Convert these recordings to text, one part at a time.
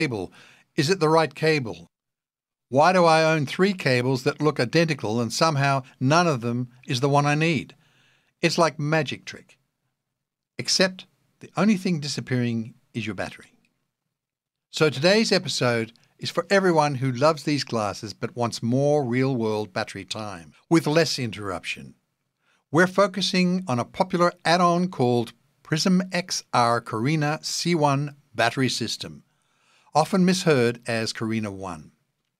cable? Is it the right cable? Why do I own 3 cables that look identical and somehow none of them is the one I need? It's like magic trick. Except the only thing disappearing is your battery. So today's episode is for everyone who loves these glasses but wants more real-world battery time with less interruption. We're focusing on a popular add-on called Prism XR Carina C1 battery system, often misheard as Carina 1.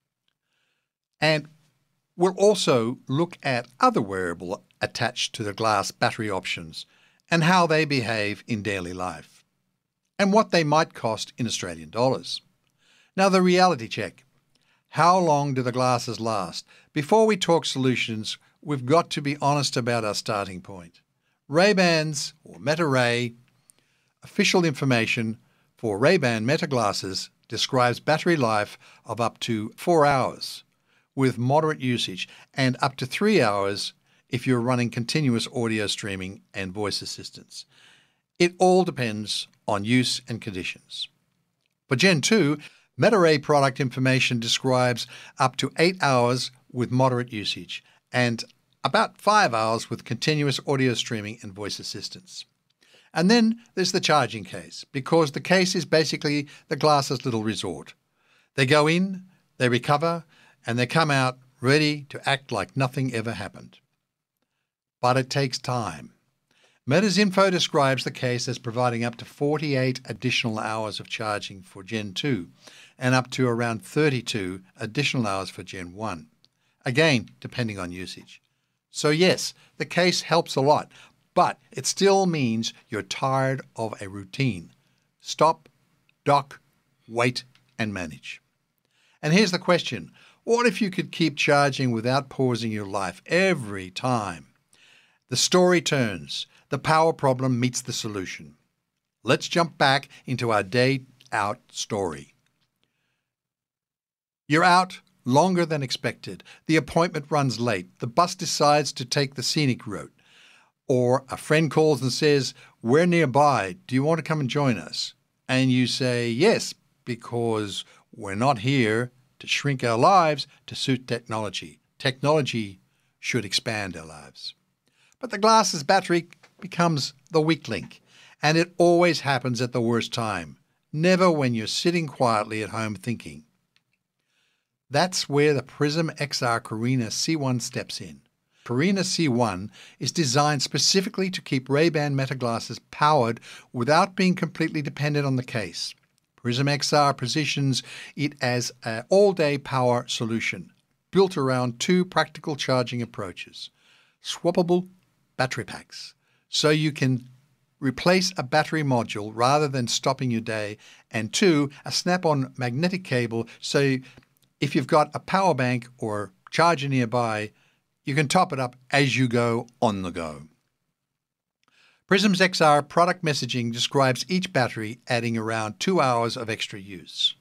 And we'll also look at other wearable attached to the glass battery options and how they behave in daily life, and what they might cost in Australian dollars. Now, the reality check. How long do the glasses last? Before we talk solutions, we've got to be honest about our starting point. Ray-Bans, or Meta Ray, official information for Ray-Ban Meta glasses describes battery life of up to 4 hours with moderate usage and up to 3 hours if you're running continuous audio streaming and voice assistants. It all depends on use and conditions. For Gen 2, Meta Ray product information describes up to 8 hours with moderate usage and about 5 hours with continuous audio streaming and voice assistance. And then there's the charging case, because the case is basically the glasses' little resort. They go in, they recover, and they come out ready to act like nothing ever happened. But it takes time. Meta's info describes the case as providing up to 48 additional hours of charging for Gen 2 and up to around 32 additional hours for Gen 1, again, depending on usage. So yes, the case helps a lot, but it still means you're tired of a routine. Stop, dock, wait, and manage. And here's the question. What if you could keep charging without pausing your life every time? The story turns. The power problem meets the solution. Let's jump back into our day out story. You're out longer than expected. The appointment runs late. The bus decides to take the scenic route. Or a friend calls and says, "We're nearby. Do you want to come and join us?" And you say, "Yes, because we're not here to shrink our lives to suit technology. Technology should expand our lives." But the glasses battery becomes the weak link, and it always happens at the worst time, never when you're sitting quietly at home thinking. That's where the Prism XR Carina C1 steps in. Carina C1 is designed specifically to keep Ray-Ban Meta glasses powered without being completely dependent on the case. Prism XR positions it as an all-day power solution, built around 2 practical charging approaches. Swappable battery packs, so you can replace a battery module rather than stopping your day, and 2, a snap-on magnetic cable, so if you've got a power bank or charger nearby, you can top it up as you go on the go. Prism's XR product messaging describes each battery adding around 2 hours of extra use.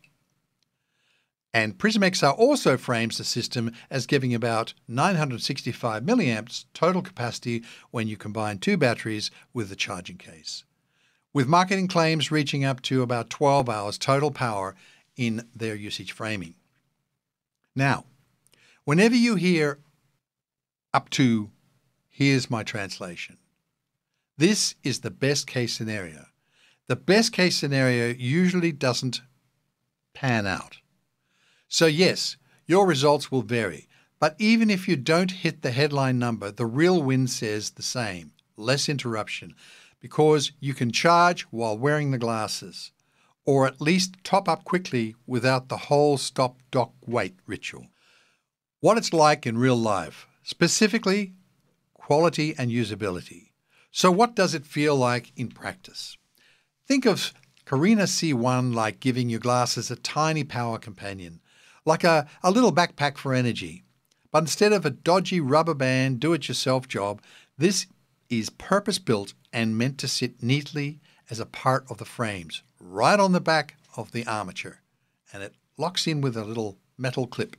And Prism XR also frames the system as giving about 965 milliamps total capacity when you combine 2 batteries with the charging case, with marketing claims reaching up to about 12 hours total power in their usage framing. Now, whenever you hear up to "here's my translation," this is the best case scenario. The best case scenario usually doesn't pan out. So yes, your results will vary, but even if you don't hit the headline number, the real win says the same, less interruption, because you can charge while wearing the glasses, or at least top up quickly without the whole stop, dock, wait ritual. What it's like in real life, specifically quality and usability. So what does it feel like in practice? Think of Carina C1 like giving your glasses a tiny power companion, like a little backpack for energy. But instead of a dodgy rubber band do-it-yourself job, this is purpose-built and meant to sit neatly as a part of the frames, right on the back of the armature, and it locks in with a little metal clip.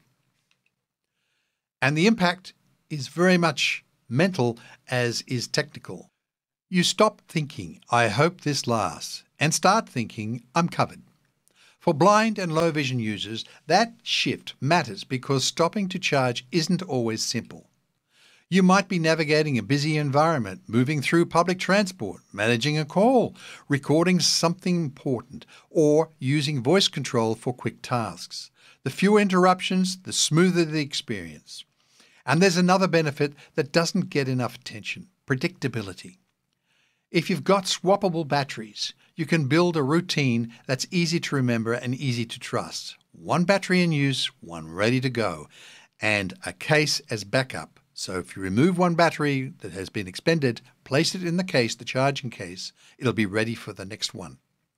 And the impact is very much mental as is technical. You stop thinking, "I hope this lasts," and start thinking, "I'm covered." For blind and low vision users, that shift matters because stopping to charge isn't always simple. You might be navigating a busy environment, moving through public transport, managing a call, recording something important, or using voice control for quick tasks. The fewer interruptions, the smoother the experience. And there's another benefit that doesn't get enough attention: predictability. If you've got swappable batteries, you can build a routine that's easy to remember and easy to trust. One battery in use, one ready to go, and a case as backup. So if you remove one battery that has been expended, place it in the case, the charging case, it'll be ready for the next one.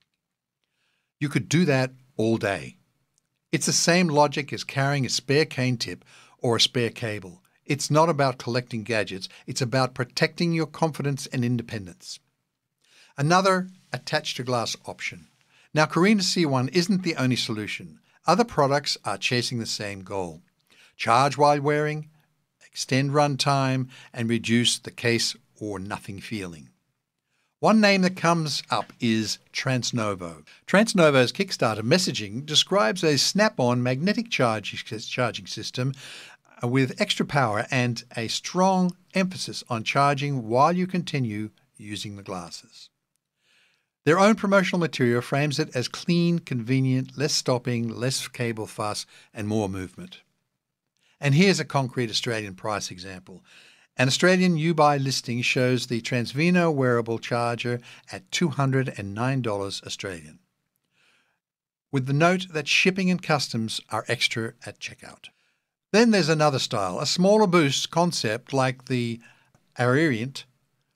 You could do that all day. It's the same logic as carrying a spare cane tip or a spare cable. It's not about collecting gadgets, it's about protecting your confidence and independence. Another attached to glass option. Now, Carina C1 isn't the only solution. Other products are chasing the same goal: charge while wearing, extend run time, and reduce the case or nothing feeling. One name that comes up is Transnovo. Transnovo's Kickstarter messaging describes a snap-on magnetic charging system with extra power and a strong emphasis on charging while you continue using the glasses. Their own promotional material frames it as clean, convenient, less stopping, less cable fuss, and more movement. And here's a concrete Australian price example. An Australian YouBuy listing shows the Transvino wearable charger at $209 Australian, with the note that shipping and customs are extra at checkout. Then there's another style, a smaller boost concept like the Arient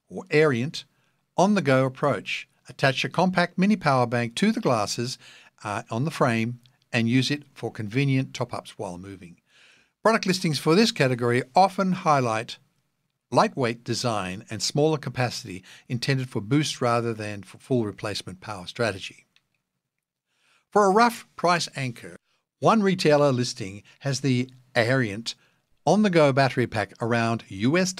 on-the-go approach. Attach a compact mini power bank to the glasses on the frame and use it for convenient top-ups while moving. Product listings for this category often highlight lightweight design and smaller capacity intended for boost rather than for full replacement power strategy. For a rough price anchor, one retailer listing has the Arient on-the-go battery pack around US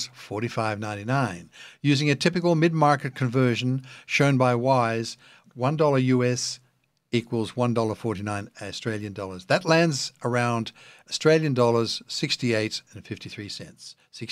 $45.99, using a typical mid-market conversion shown by Wise, $1 US equals $1.49 Australian dollars. That lands around Australian dollars 68.53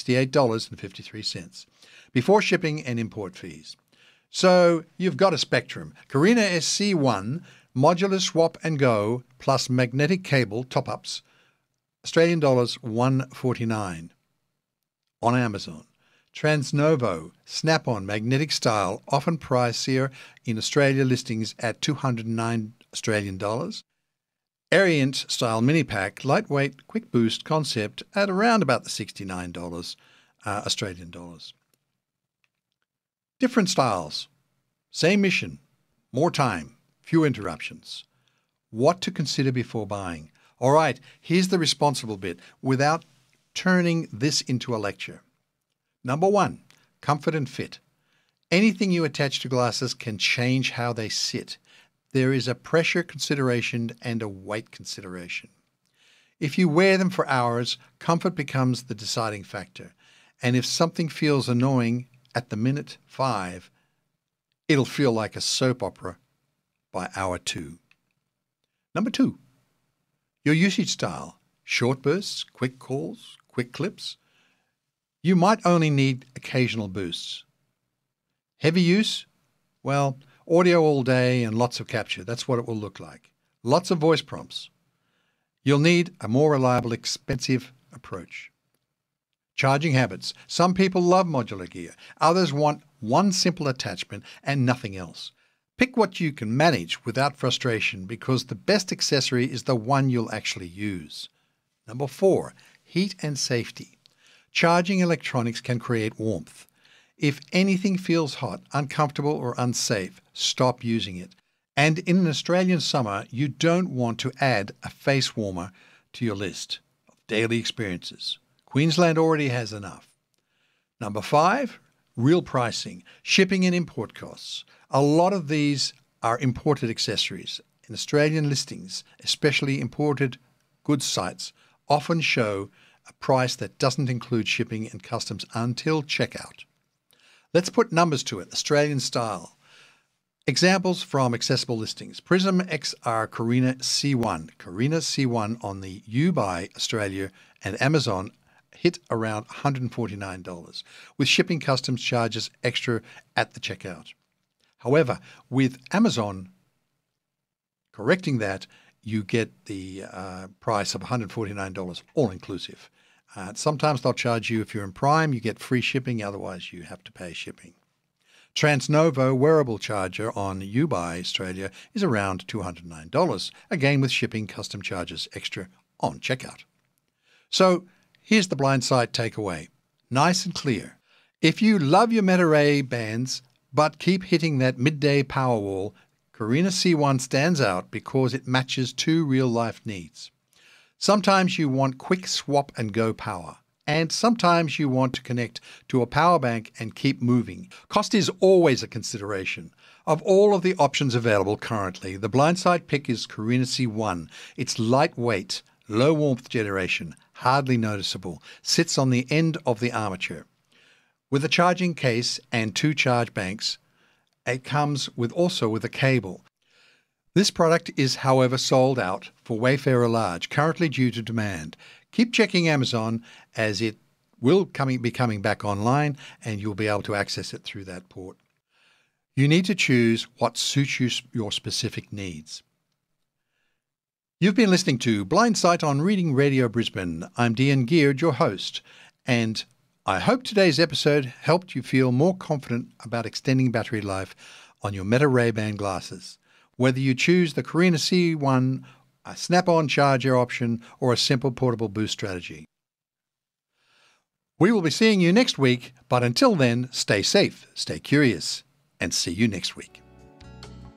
$68.53 before shipping and import fees. So you've got a spectrum. Carina SC1 modular swap and go plus magnetic cable top-ups, Australian dollars 149 on Amazon. Transnovo snap-on magnetic style, often pricier in Australia listings at 209 Australian dollars. Arient style mini pack, lightweight, quick boost concept at around about the $69 Australian dollars. Different styles, same mission, more time, few interruptions. What to consider before buying? All right, here's the responsible bit without turning this into a lecture. Number one, comfort and fit. Anything you attach to glasses can change how they sit. There is a pressure consideration and a weight consideration. If you wear them for hours, comfort becomes the deciding factor. And if something feels annoying at the minute 5, it'll feel like a soap opera by hour 2. Number 2, your usage style. Short bursts, quick calls, quick clips. You might only need occasional boosts. Heavy use? Well, audio all day and lots of capture. That's what it will look like. Lots of voice prompts. You'll need a more reliable, expensive approach. Charging habits. Some people love modular gear. Others want one simple attachment and nothing else. Pick what you can manage without frustration because the best accessory is the one you'll actually use. Number 4, heat and safety. Charging electronics can create warmth. If anything feels hot, uncomfortable, or unsafe, stop using it. And in an Australian summer, you don't want to add a face warmer to your list of daily experiences. Queensland already has enough. Number 5, real pricing, shipping and import costs. A lot of these are imported accessories. In Australian listings, especially imported goods sites, often show a price that doesn't include shipping and customs until checkout. Let's put numbers to it, Australian style. Examples from accessible listings. Prism XR Carina C1. Carina C1 on the YouBuy Australia and Amazon hit around $149, with shipping customs charges extra at the checkout. However, with Amazon correcting that, you get the price of $149 all inclusive. Sometimes they'll charge you, if you're in Prime, you get free shipping, otherwise you have to pay shipping. Transnovo wearable charger on YouBuy Australia is around $209, again with shipping custom charges extra on checkout. So here's the Blindsight takeaway. Nice and clear. If you love your Meta Ray bands but keep hitting that midday power wall, Carina C1 stands out because it matches two real-life needs. Sometimes you want quick swap and go power, and sometimes you want to connect to a power bank and keep moving. Cost is always a consideration. Of all of the options available currently, the Blindsight pick is Carina C1. It's lightweight, low warmth generation, hardly noticeable, sits on the end of the armature. With a charging case and two charge banks, it comes also with a cable. This product is, however, sold out for Wayfarer Large, currently due to demand. Keep checking Amazon, as it will be coming back online and you'll be able to access it through that port. You need to choose what suits your specific needs. You've been listening to Blindsight on Reading Radio Brisbane. I'm Dean Geard, your host, and I hope today's episode helped you feel more confident about extending battery life on your Meta Ray-Ban glasses. Whether you choose the Carina C1, a snap-on charger option, or a simple portable boost strategy. We will be seeing you next week, but until then, stay safe, stay curious, and see you next week.